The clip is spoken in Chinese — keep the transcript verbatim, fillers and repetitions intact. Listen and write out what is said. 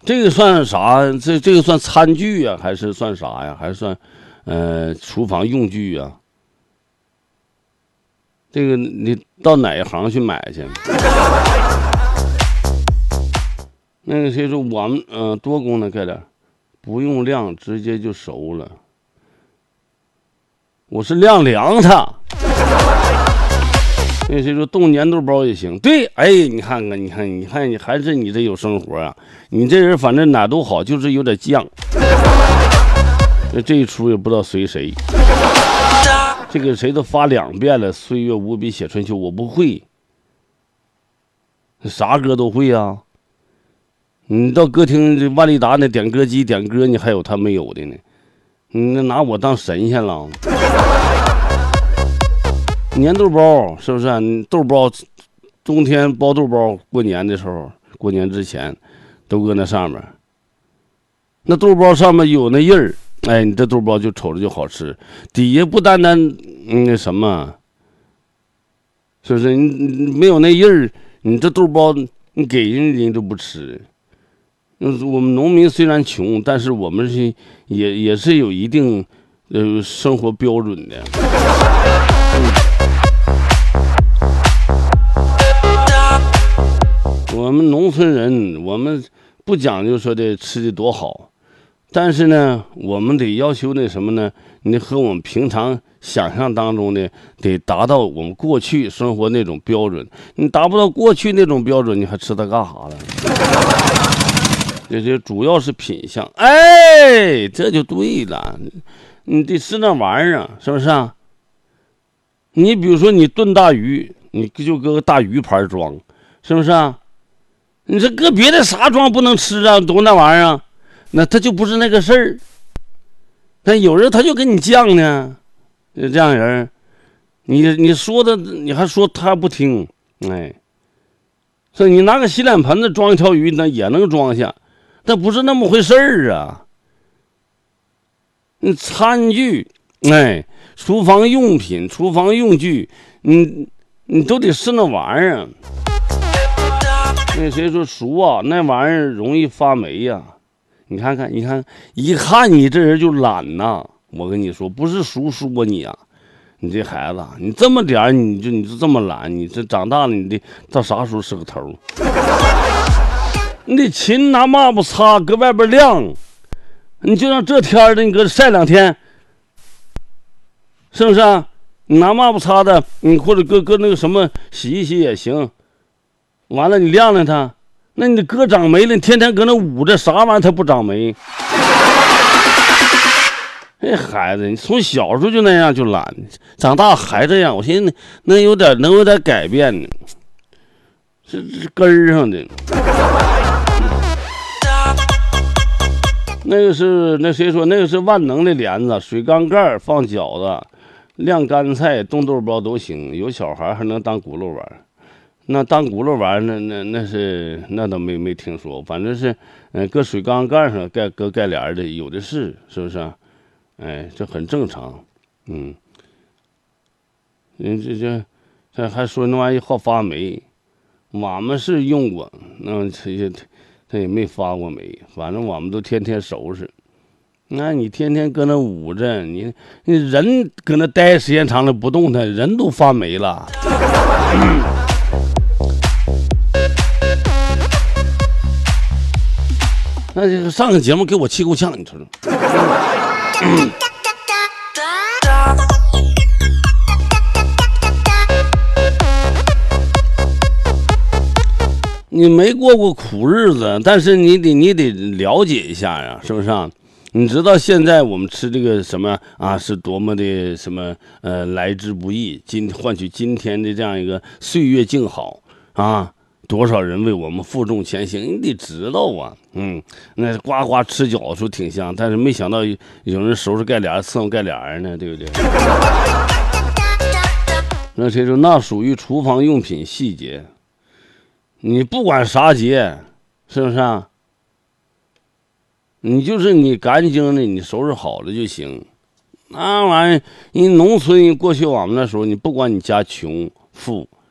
这个算啥？这这个算餐具啊，还是算啥呀？还是算呃厨房用具啊？这个你到哪一行去买去？那个谁说我们呃多功能盖点，不用晾直接就熟了。我是晾凉它。那个谁说冻粘豆包也行？对，哎，你看看，你看，你看，你还是你这有生活啊！你这人反正哪都好，就是有点犟。这一出也不知道随谁。这个谁都发两遍了，岁月无比写春秋，我不会，啥歌都会啊。你到歌厅，这万利达那点歌机点歌，你还有他没有的呢？你拿我当神仙了？粘豆包是不是、啊？豆包，冬天包豆包，过年的时候，过年之前，都搁那上面。那豆包上面有那印儿。哎，你这豆包就瞅着就好吃，底下不单单那、嗯、什么，是不是？你没有那印儿，你这豆包你给人人都不吃。我们农民虽然穷，但是我们是也也是有一定呃生活标准的。嗯、我们农村人，我们不讲究说的吃的多好。但是呢，我们得要求那什么呢？你和我们平常想象当中的得达到我们过去生活那种标准。你达不到过去那种标准，你还吃它干啥了？这就主要是品相。哎，这就对了，你得吃那玩意儿，是不是啊？你比如说你炖大鱼，你就搁个大鱼盘装，是不是啊？你这搁别的啥装不能吃啊？都那玩意儿。那他就不是那个事儿，但有人他就跟你犟呢，就这样人，你你说的你还说他不听，哎，所以你拿个洗脸盆子装一条鱼，那也能装下，但不是那么回事儿啊。你餐具，哎，厨房用品、厨房用具，你你都得是那玩意儿。那谁说熟啊？那玩意儿容易发霉呀、啊。你看看，你看，一看你这人就懒呐！我跟你说，不是叔说你啊，你这孩子，你这么点你就你就这么懒，你这长大了，你得到啥时候是个头？你得勤拿抹布擦，搁外边晾，你就让这天的，你搁晒两天，是不是啊？你拿抹布擦的，你或者搁搁那个什么洗一洗也行。完了，你晾晾它。那你哥长霉了，你天天搁那捂着，啥玩意儿它不长霉？这孩子，你从小时候就那样就懒，长大还这样，我寻思能有点能有点改变呢，这是根儿上的。那个是那谁说那个是万能的帘子，水缸盖放饺子、晾干菜、冻豆包都行，有小孩还能当轱辘玩。那当轱辘玩那那那是那倒没没听说，反正是嗯、呃、搁水缸盖上盖搁盖帘的有的是，是不是啊？哎，这很正常。嗯，人这这这还说那玩意好发霉，我们是用过，那这些他也没发过霉，反正我们都天天收拾。那你天天搁那捂着，你你人搁那待时间长了不动弹，人都发霉了。嗯那这个上个节目给我气够呛，你瞅瞅。嗯、你没过过苦日子，但是你得你得了解一下呀，是不是啊？你知道现在我们吃这个什么啊，是多么的什么呃来之不易，今换取今天的这样一个岁月静好啊。多少人为我们负重前行，你得知道啊。嗯，那呱呱吃饺子挺香，但是没想到有人收拾盖帘伺候盖帘呢，对不对？那谁说那属于厨房用品细节？你不管啥节，是不是啊？你就是你干净的，你收拾好了就行。那玩意儿，你农村过去我们那时候，你不管你家穷富。